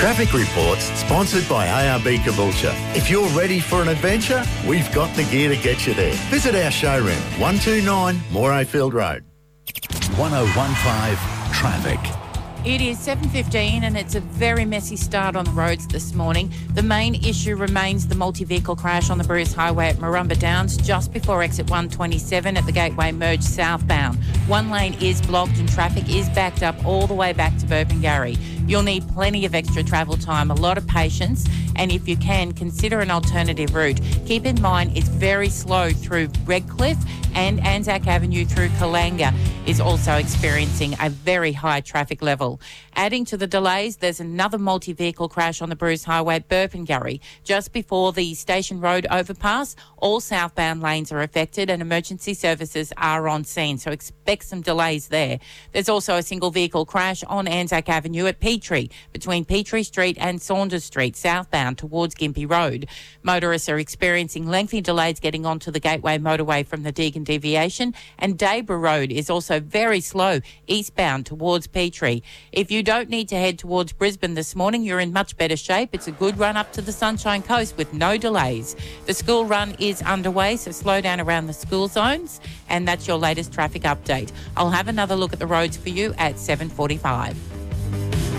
Traffic Reports, sponsored by ARB Caboolture. If you're ready for an adventure, we've got the gear to get you there. Visit our showroom, 129 Morayfield Road. 1015 Traffic. It is 7:15 and it's a very messy start on the roads this morning. The main issue remains the multi-vehicle crash on the Bruce Highway at Marumba Downs just before exit 127 at the Gateway Merge southbound. One lane is blocked and traffic is backed up all the way back to Burpengary. You'll need plenty of extra travel time, a lot of patience, and if you can, consider an alternative route. Keep in mind it's very slow through Redcliffe, and Anzac Avenue through Kalanga is also experiencing a very high traffic level. Adding to the delays, there's another multi-vehicle crash on the Bruce Highway at Burpengary just before the Station Road overpass. All southbound lanes are affected and emergency services are on scene, so expect some delays there. There's also a single vehicle crash on Anzac Avenue at Petrie between Petrie Street and Saunders Street southbound towards Gympie Road. Motorists are experiencing lengthy delays getting onto the Gateway motorway from the Deagon deviation, and Debra Road is also very slow eastbound towards Petrie. If you don't need to head towards Brisbane this morning, you're in much better shape. It's a good run up to the Sunshine Coast with no delays. The school run is underway, so slow down around the school zones, and that's your latest traffic update. I'll have another look at the roads for you at 7:45.